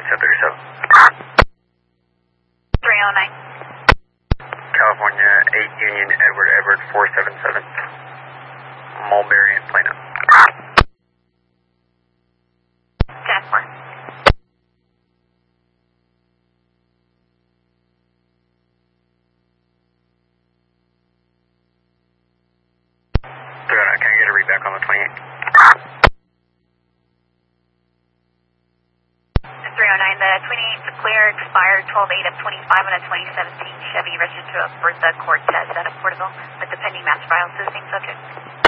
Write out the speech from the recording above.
309. California 8 Union Edward 477. Mulberry and Plano. 10-4. Can I get a read back on the 28? 309, the 28th clear, expired 12/8 of 25 on a 2017 Chevy registered to a Bertha Cortez out of Porterville with the pending mass file to the same subject.